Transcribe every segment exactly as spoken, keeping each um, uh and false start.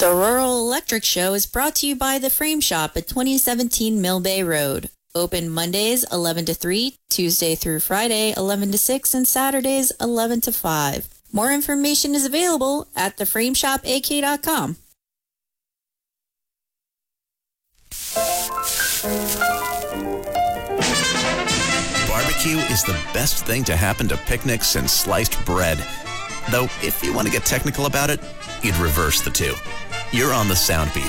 The Rural Electric Show is brought to you by The Frame Shop at twenty seventeen Mill Bay Road. Open Mondays eleven to three, Tuesday through Friday eleven to six, and Saturdays eleven to five. More information is available at the frame shop a k dot com. Barbecue is the best thing to happen to picnics since sliced bread. Though, if you want to get technical about it, you'd reverse the two. You're on the Soundbeat.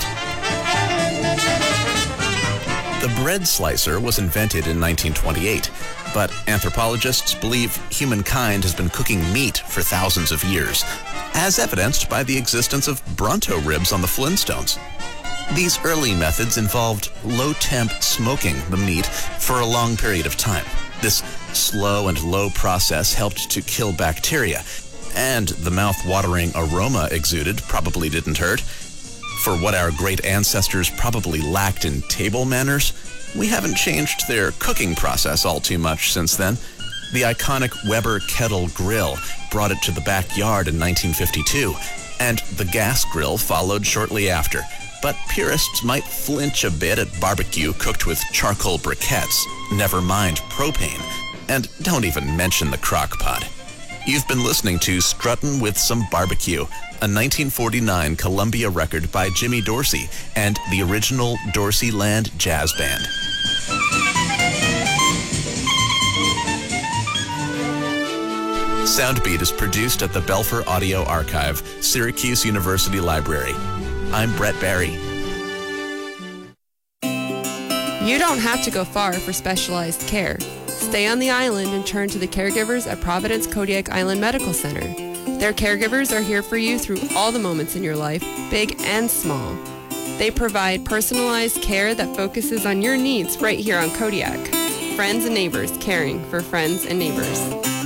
The bread slicer was invented in nineteen twenty-eight, but anthropologists believe humankind has been cooking meat for thousands of years, as evidenced by the existence of Bronto ribs on the Flintstones. These early methods involved low-temp smoking the meat for a long period of time. This slow and low process helped to kill bacteria, and the mouth-watering aroma exuded probably didn't hurt. For what our great ancestors probably lacked in table manners, we haven't changed their cooking process all too much since then. The iconic Weber Kettle Grill brought it to the backyard in nineteen fifty-two, and the gas grill followed shortly after. But purists might flinch a bit at barbecue cooked with charcoal briquettes, never mind propane, and don't even mention the crock pot. You've been listening to Struttin' with Some Barbecue, a nineteen forty-nine Columbia record by Jimmy Dorsey and the original Dorsey Land Jazz Band. Soundbeat is produced at the Belfer Audio Archive, Syracuse University Library. I'm Brett Barry. You don't have to go far for specialized care. Stay on the island and turn to the caregivers at Providence Kodiak Island Medical Center. Their caregivers are here for you through all the moments in your life, big and small. They provide personalized care that focuses on your needs right here on Kodiak. Friends and neighbors caring for friends and neighbors.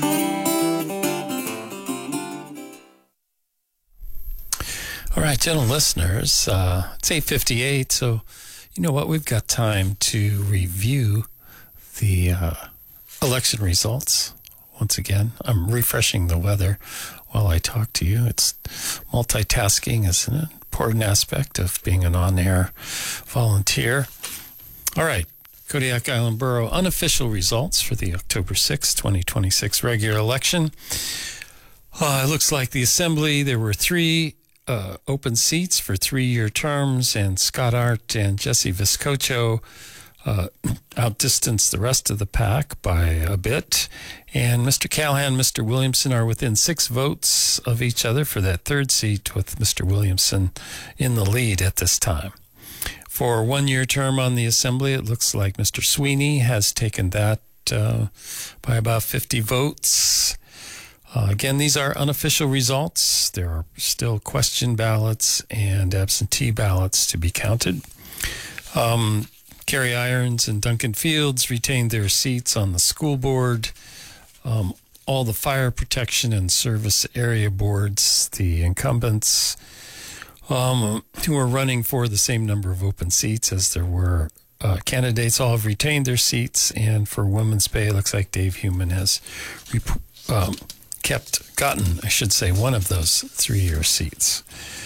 All right, gentle listeners, uh, it's eight fifty-eight, so you know what? We've got time to review the uh, election results. Once again, I'm refreshing the weather while I talk to you. It's multitasking is an important aspect of being an on-air volunteer. All right, Kodiak Island Borough unofficial results for the October sixth, twenty twenty-six regular election. Uh, it looks like the Assembly, there were three uh, open seats for three-year terms, and Scott Art and Jesse Viscocho Uh, outdistanced the rest of the pack by a bit. And Mister Callahan and Mister Williamson are within six votes of each other for that third seat, with Mister Williamson in the lead at this time. For a one-year term on the Assembly, it looks like Mister Sweeney has taken that uh, by about fifty votes. Uh, again, these are unofficial results. There are still question ballots and absentee ballots to be counted. Um, Kerry Irons and Duncan Fields retained their seats on the school board. Um, all the fire protection and service area boards, the incumbents, um, who are running for the same number of open seats as there were uh, candidates, all have retained their seats. And for Women's Bay, it looks like Dave Heumann has rep- um, kept, gotten, I should say, one of those three-year seats.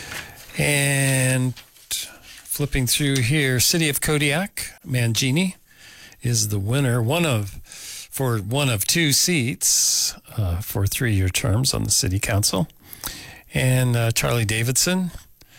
And flipping through here, City of Kodiak, Mangini is the winner, one of for one of two seats uh, for three-year terms on the City Council. And uh, Charlie Davidson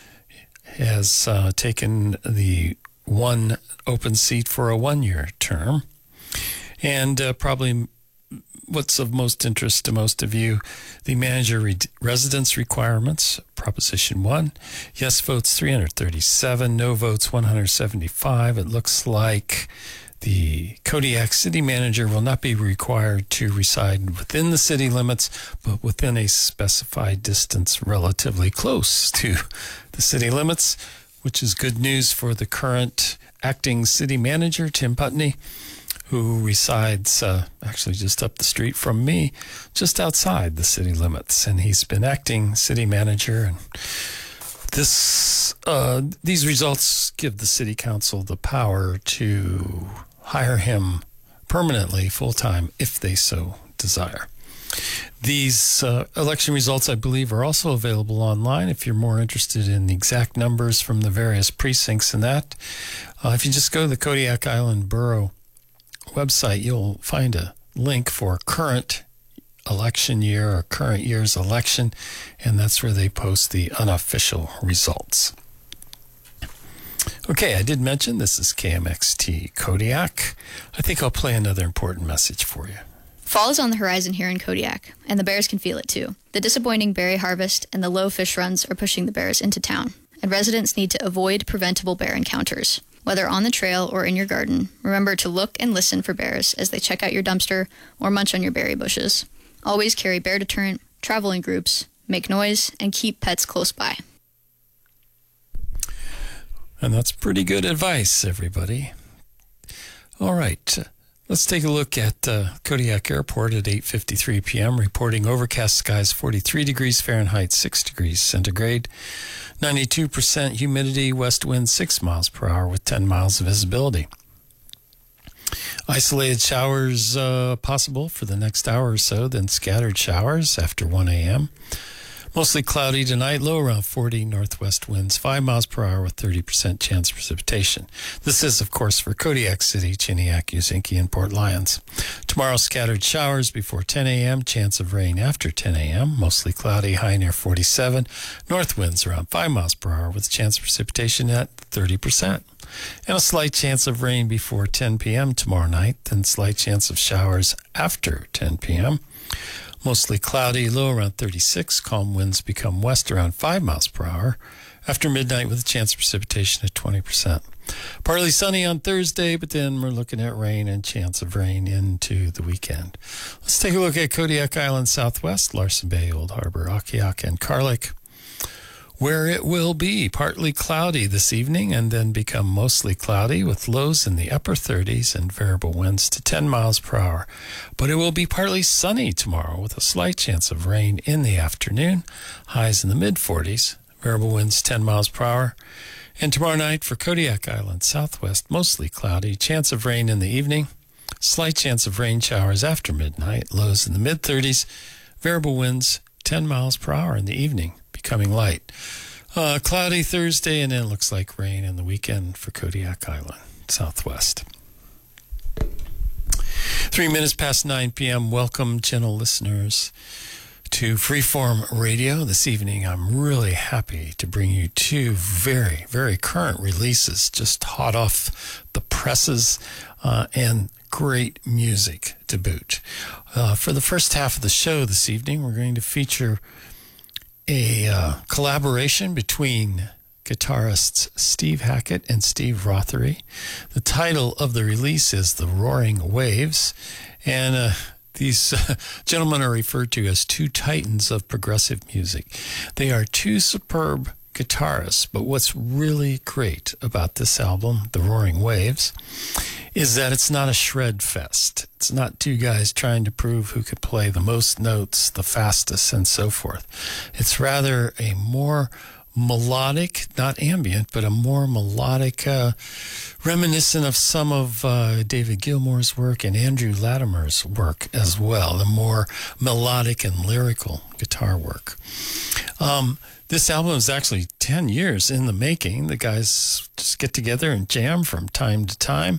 has uh, taken the one open seat for a one-year term. And uh, probably what's of most interest to most of you, the manager re- residence requirements, Proposition one. Yes votes three hundred thirty-seven, no votes one hundred seventy-five. It looks like the Kodiak city manager will not be required to reside within the city limits, but within a specified distance relatively close to the city limits, which is good news for the current acting city manager, Tim Putney, who resides uh, actually just up the street from me, just outside the city limits. And he's been acting city manager. And this uh, these results give the city council the power to hire him permanently, full-time, if they so desire. These uh, election results, I believe, are also available online if you're more interested in the exact numbers from the various precincts and that. Uh, if you just go to the Kodiak Island Borough website, you'll find a link for current election year or current year's election, and that's where they post the unofficial results. Okay, I did mention this is K M X T Kodiak. I think I'll play another important message for you. Fall is on the horizon here in Kodiak, and the bears can feel it too. The disappointing berry harvest and the low fish runs are pushing the bears into town, and residents need to avoid preventable bear encounters. Whether on the trail or in your garden, remember to look and listen for bears as they check out your dumpster or munch on your berry bushes. Always carry bear deterrent, travel in groups, make noise, and keep pets close by. And that's pretty good advice, everybody. All right. Let's take a look at uh, Kodiak Airport at eight fifty-three p.m. Reporting overcast skies, forty-three degrees Fahrenheit, six degrees centigrade, ninety-two percent humidity, west wind six miles per hour with ten miles of visibility. Isolated showers uh, possible for the next hour or so, then scattered showers after one a.m. Mostly cloudy tonight, low around forty, northwest winds five miles per hour with thirty percent chance of precipitation. This is, of course, for Kodiak City, Chiniak, Uzinki, and Port Lions. Tomorrow, scattered showers before ten a.m., chance of rain after ten a.m., mostly cloudy, high near forty-seven, north winds around five miles per hour with chance of precipitation at thirty percent. And a slight chance of rain before ten p.m. tomorrow night, then slight chance of showers after ten p.m., mostly cloudy, low around thirty-six. Calm winds become west around five miles per hour after midnight with a chance of precipitation at twenty percent. Partly sunny on Thursday, but then we're looking at rain and chance of rain into the weekend. Let's take a look at Kodiak Island Southwest, Larsen Bay, Old Harbor, Akiak, and Carlick, where it will be partly cloudy this evening and then become mostly cloudy with lows in the upper thirties and variable winds to ten miles per hour. But it will be partly sunny tomorrow with a slight chance of rain in the afternoon, highs in the mid forties, variable winds ten miles per hour. And tomorrow night for Kodiak Island Southwest, mostly cloudy, chance of rain in the evening, slight chance of rain showers after midnight, lows in the mid thirties, variable winds ten miles per hour in the evening, becoming light. Uh, cloudy Thursday, and then it looks like rain in the weekend for Kodiak Island Southwest. Three minutes past nine p.m. Welcome, gentle listeners, to Freeform Radio. This evening, I'm really happy to bring you two very, very current releases, just hot off the presses, uh, and great music to boot. Uh, for the first half of the show this evening, we're going to feature a uh, collaboration between guitarists Steve Hackett and Steve Rothery. The title of the release is The Roaring Waves, and uh, these uh, gentlemen are referred to as two titans of progressive music. They are two superb guitarists, but what's really great about this album, The Roaring Waves, is that it's not a shred fest. It's not two guys trying to prove who could play the most notes, the fastest, and so forth. It's rather a more melodic, not ambient, but a more melodic, uh, reminiscent of some of uh, David Gilmour's work and Andrew Latimer's work as well, the more melodic and lyrical guitar work. Um, This album is actually ten years in the making. The guys just get together and jam from time to time.